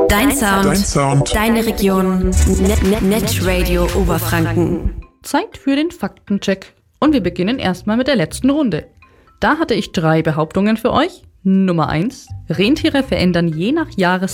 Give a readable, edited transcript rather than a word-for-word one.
Dein Sound. Deine Region. Netradio Oberfranken. Zeit für den Faktencheck. Und wir beginnen erstmal mit der letzten Runde. Da hatte ich 3 Behauptungen für euch. Nummer 1. Rentiere verändern je nach Jahreszeit